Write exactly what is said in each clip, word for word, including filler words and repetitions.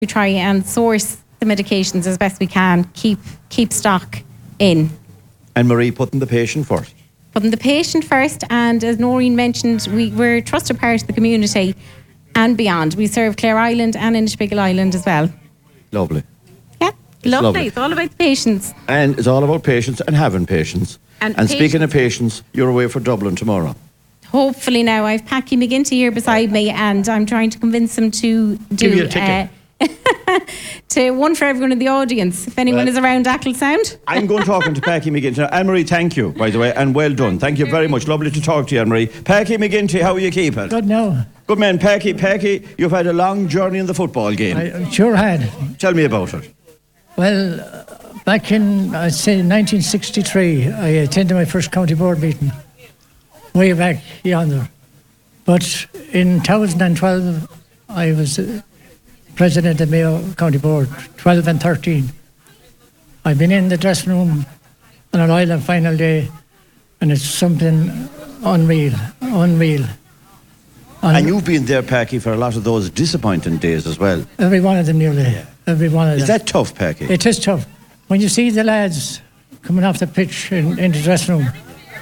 We try and source the medications as best we can, keep keep stock in. And Marie, putting the patient first. Putting the patient first, and as Noreen mentioned, we, we're a trusted part of the community and beyond. We serve Clare Island and Inishbiggle Island as well. Lovely. Yeah, lovely. lovely. It's all about the patients. And it's all about patients and having patients. And, and patients. Speaking of patients, you're away for Dublin tomorrow. Hopefully now. I've Packy McGinty here beside me, and I'm trying to convince him to do... Give you a ticket. Uh, to one for everyone in the audience, if anyone Well, is around Ackle Sound. I'm going talking to Packy McGinty. Now, Anne-Marie, thank you, by the way, and well done. Thank you very much. Lovely to talk to you, Anne-Marie. Packy McGinty, how are you keeping? Good now. Good man. Packy, Packy, you've had a long journey in the football game. I sure had. Tell me about it. Well, uh, back in, I'd say, nineteen sixty-three, I attended my first county board meeting, way back yonder. But in two thousand twelve, I was uh, president of Mayo County Board, twelve and thirteen. I've been in the dressing room on an Ireland final day, and it's something unreal, unreal. And, And you've been there, Packy, for a lot of those disappointing days as well. every one of them nearly, every one of them. Is that tough, Packy? It is tough. When you see the lads coming off the pitch in, in the dressing room,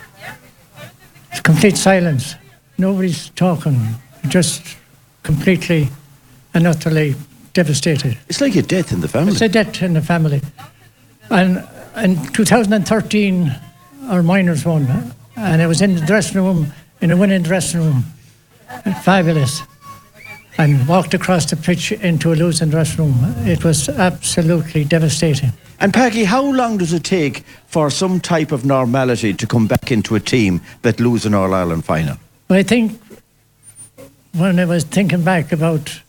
it's complete silence. Nobody's talking. Just completely and utterly devastated. It's like a death in the family. It's a death in the family. And in two thousand thirteen, our minors won. And I was in the dressing room, in a winning dressing room. Fabulous. And walked across the pitch into a losing dressing room. It was absolutely devastating. And Packy, how long does it take for some type of normality to come back into a team that lose an All-Ireland final? But I think when I was thinking back about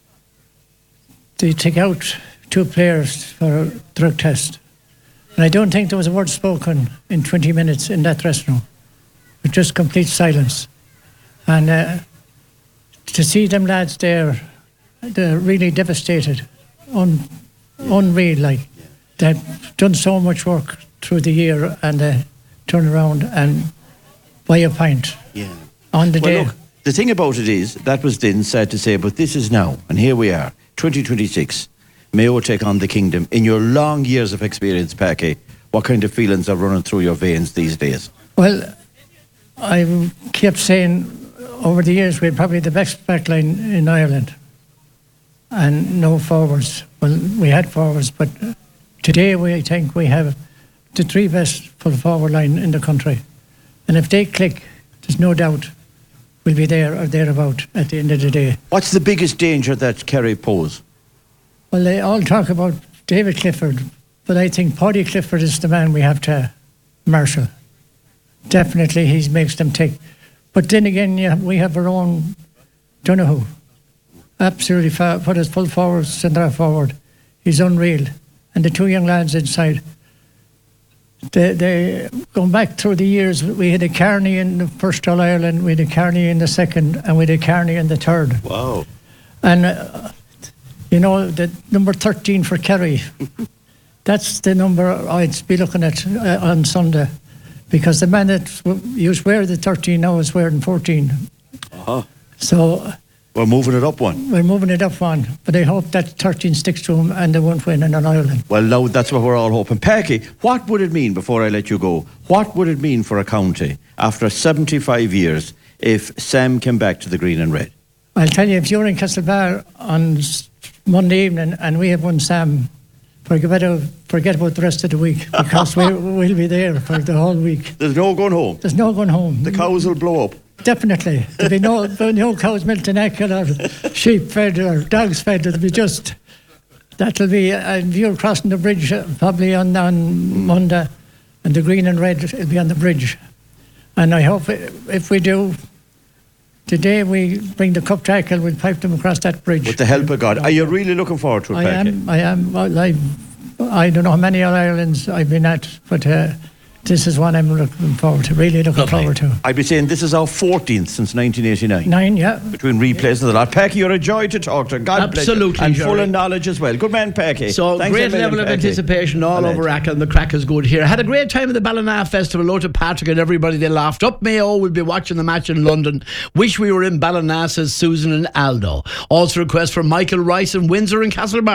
they take out two players for a drug test, and I don't think there was a word spoken in twenty minutes in that dressing room. With just complete silence. And uh, to see them lads there, they're really devastated, Un- unreal, like. They've done so much work through the year, and uh, turn around and buy a pint Yeah. on the Well, day. look, the thing about it is, that was then sad to say, but this is now, and here we are, twenty twenty-six. Mayo take on the kingdom. In your long years of experience, Packy, what kind of feelings are running through your veins these days? Well, I kept saying over the years we're probably the best backline in Ireland, and no forwards. Well, we had forwards, but today we think we have the three best full forward line in the country. And if they click, there's no doubt we'll be there or thereabout at the end of the day. What's the biggest danger that Kerry pose? Well, they all talk about David Clifford, but I think Paddy Clifford is the man we have to marshal. Definitely he makes them tick. But then again, yeah, we have our own Donoghue. Absolutely fa- put us full forward, centre forward. He's unreal. And the two young lads inside, they, they going back through the years, we had a Carney in the first All Ireland, we had a Carney in the second, and we had a Carney in the third. Wow. And uh, you know, the number thirteen for Kerry, that's the number I'd be looking at uh, on Sunday, because the man that used to wear the thirteen now is wearing fourteen. Uh-huh. So We're moving it up one. we're moving it up one, but I hope that thirteen sticks to him and they won't win in an Ireland. Well, now that's what we're all hoping. Packy, what would it mean, before I let you go, what would it mean for a county after seventy-five years if Sam came back to the green and red? I'll tell you, if you're in Castlebar on s- Monday evening and we have won Sam, forget about, forget about the rest of the week, because we, we'll be there for the whole week. There's no going home. There's no going home. The cows will blow up. Definitely. There'll be no, there'll be no cows milked in Ackle or sheep fed or dogs fed. It'll be just, that'll be, and you're crossing the bridge uh, probably on, on Monday, and the green and red will be on the bridge. And I hope i- if we do, today we bring the cup to Ackle, we'll pipe them across that bridge. With the help of God. Are you really looking forward to it, I Packy? am, I am, well, I, I don't know how many All Irelands I've been at, but uh, this is one I'm looking forward to, really looking Lovely. forward to. I'd be saying this is our fourteenth since nineteen eighty-nine. Nine, yeah. Between replays and the lot. Packy, you're a joy to talk to. God Absolutely, bless you. And Jerry. full of knowledge as well. Good man, Packy. So Thanks a great million, level of Packy. anticipation all Alright. over Rackle. The crack is good here. Had a great time at the Ballina Festival. Hello to Patrick and everybody. They laughed. Up Mayo will be watching the match in London. Wish we were in Ballina, says Susan and Aldo. Also request for Michael Rice in Windsor and Castlebar.